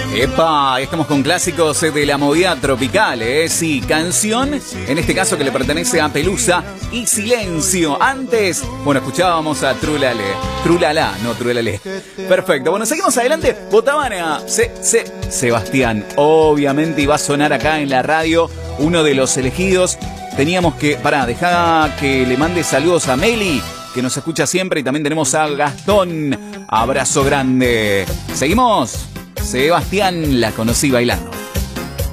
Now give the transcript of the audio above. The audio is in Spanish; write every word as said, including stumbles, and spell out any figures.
Epa, estamos con clásicos de la movida tropical, ¿eh? Sí, canción, en este caso que le pertenece a Pelusa y Silencio. Antes, bueno, escuchábamos a Trulale, Trulala, no Trulale. Perfecto, bueno, seguimos adelante. Votaban a Se, Se, Sebastián, obviamente iba a sonar acá en la radio, uno de los elegidos. Teníamos que, pará, dejá que le mande saludos a Meli, que nos escucha siempre, y también tenemos a Gastón. Abrazo grande. Seguimos. Sebastián, la conocí bailando.